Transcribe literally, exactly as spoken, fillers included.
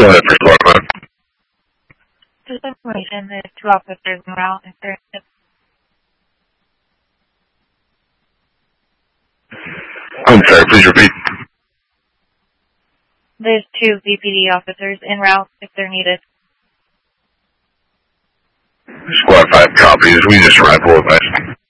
Go ahead for squad five. Just information, there's two officers en route. If they're, if I'm sorry, please repeat. there's two V P D officers en route if they're needed. Squad five copies. We just arrived. Full advice.